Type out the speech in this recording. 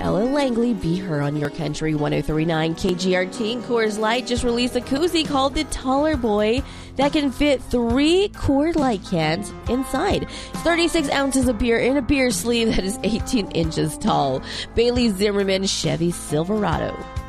Ella Langley. Be her on your country 1039 KGRT. And Coors Light just released a koozie called the Taller Boy that can fit 3 Coors Light cans inside. It's 36 ounces of beer in a beer sleeve that is 18 inches tall. Bailey Zimmerman Chevy Silverado.